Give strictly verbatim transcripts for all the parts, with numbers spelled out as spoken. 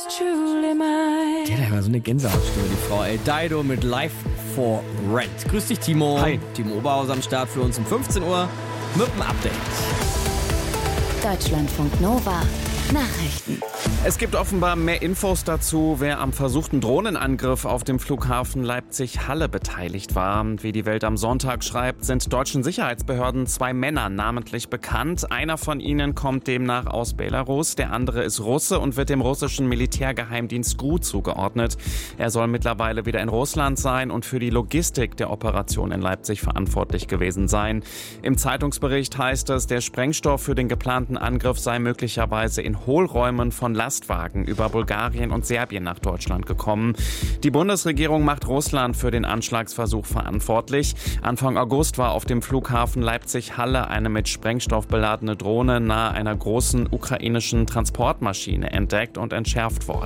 Die hat ja immer so eine Gänsehautstimme, die Frau. Ey, Dido mit Life for Rent. Grüß dich, Timo. Hi. Timo Oberhauser am Start für uns um fünfzehn Uhr mit dem Update. Deutschlandfunk Nova. Nachrichten. Es gibt offenbar mehr Infos dazu, wer am versuchten Drohnenangriff auf dem Flughafen Leipzig-Halle beteiligt war. Wie die Welt am Sonntag schreibt, sind deutschen Sicherheitsbehörden zwei Männer namentlich bekannt. Einer von ihnen kommt demnach aus Belarus, der andere ist Russe und wird dem russischen Militärgeheimdienst G R U zugeordnet. Er soll mittlerweile wieder in Russland sein und für die Logistik der Operation in Leipzig verantwortlich gewesen sein. Im Zeitungsbericht heißt es, der Sprengstoff für den geplanten Angriff sei möglicherweise in Hohlräumen von Lastwagen über Bulgarien und Serbien nach Deutschland gekommen. Die Bundesregierung macht Russland für den Anschlagsversuch verantwortlich. Anfang August war auf dem Flughafen Leipzig-Halle eine mit Sprengstoff beladene Drohne nahe einer großen ukrainischen Transportmaschine entdeckt und entschärft worden.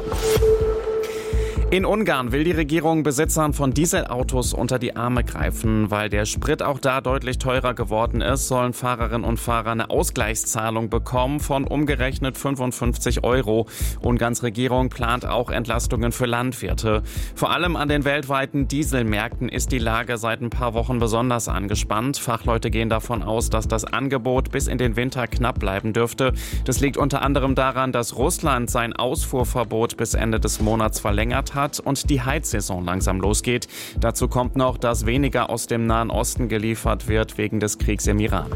In Ungarn will die Regierung Besitzern von Dieselautos unter die Arme greifen. Weil der Sprit auch da deutlich teurer geworden ist, sollen Fahrerinnen und Fahrer eine Ausgleichszahlung bekommen von umgerechnet fünfundfünfzig Euro. Ungarns Regierung plant auch Entlastungen für Landwirte. Vor allem an den weltweiten Dieselmärkten ist die Lage seit ein paar Wochen besonders angespannt. Fachleute gehen davon aus, dass das Angebot bis in den Winter knapp bleiben dürfte. Das liegt unter anderem daran, dass Russland sein Ausfuhrverbot bis Ende des Monats verlängert hat und die Heizsaison langsam losgeht. Dazu kommt noch, dass weniger aus dem Nahen Osten geliefert wird wegen des Kriegs im Iran.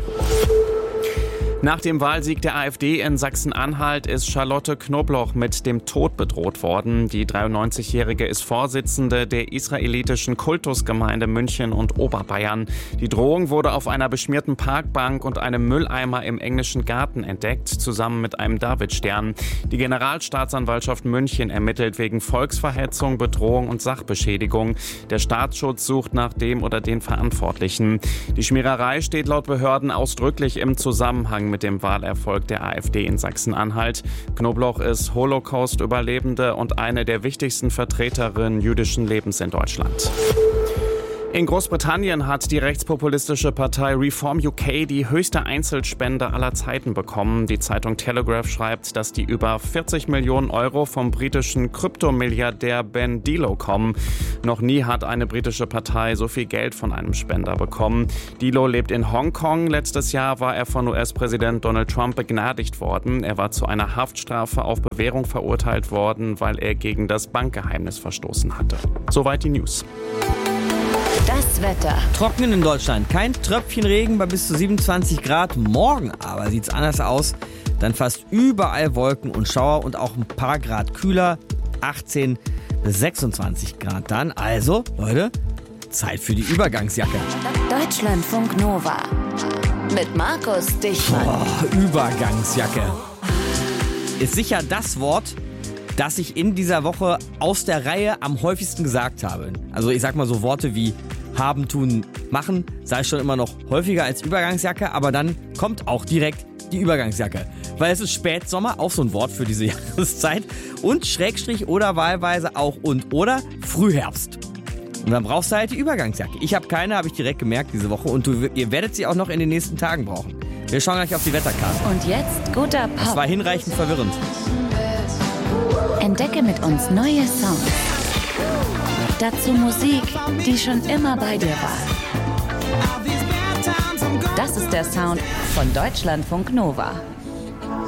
Nach dem Wahlsieg der AfD in Sachsen-Anhalt ist Charlotte Knobloch mit dem Tod bedroht worden. Die dreiundneunzigjährige ist Vorsitzende der israelitischen Kultusgemeinde München und Oberbayern. Die Drohung wurde auf einer beschmierten Parkbank und einem Mülleimer im englischen Garten entdeckt, zusammen mit einem Davidstern. Die Generalstaatsanwaltschaft München ermittelt wegen Volksverhetzung, Bedrohung und Sachbeschädigung. Der Staatsschutz sucht nach dem oder den Verantwortlichen. Die Schmiererei steht laut Behörden ausdrücklich im Zusammenhang mit dem Wahlerfolg der AfD in Sachsen-Anhalt. Knobloch ist Holocaust-Überlebende und eine der wichtigsten Vertreterinnen jüdischen Lebens in Deutschland. In Großbritannien hat die rechtspopulistische Partei Reform U K die höchste Einzelspende aller Zeiten bekommen. Die Zeitung Telegraph schreibt, dass die über vierzig Millionen Euro vom britischen Kryptomilliardär Ben Dilo kommen. Noch nie hat eine britische Partei so viel Geld von einem Spender bekommen. Dilo lebt in Hongkong. Letztes Jahr war er von U S-Präsident Donald Trump begnadigt worden. Er war zu einer Haftstrafe auf Bewährung verurteilt worden, weil er gegen das Bankgeheimnis verstoßen hatte. Soweit die News. Das Wetter. Trocken in Deutschland. Kein Tröpfchen Regen bei bis zu siebenundzwanzig Grad. Morgen aber sieht es anders aus. Dann fast überall Wolken und Schauer und auch ein paar Grad kühler. achtzehn bis sechsundzwanzig Grad dann. Also, Leute, Zeit für die Übergangsjacke. Deutschlandfunk Nova. Mit Markus Dichmann. Oh, Übergangsjacke. Ist sicher das Wort, das ich in dieser Woche aus der Reihe am häufigsten gesagt habe. Also ich sag mal so Worte wie haben, tun, machen, sei schon immer noch häufiger als Übergangsjacke, aber dann kommt auch direkt die Übergangsjacke. Weil es ist Spätsommer, auch so ein Wort für diese Jahreszeit, und Schrägstrich oder wahlweise auch und oder Frühherbst. Und dann brauchst du halt die Übergangsjacke. Ich habe keine, habe ich direkt gemerkt diese Woche, und du, ihr werdet sie auch noch in den nächsten Tagen brauchen. Wir schauen gleich auf die Wetterkarte. Und jetzt guter Pop. Das war hinreichend verwirrend. Entdecke mit uns neue Songs. Dazu Musik, die schon immer bei dir war. Das ist der Sound von Deutschlandfunk Nova.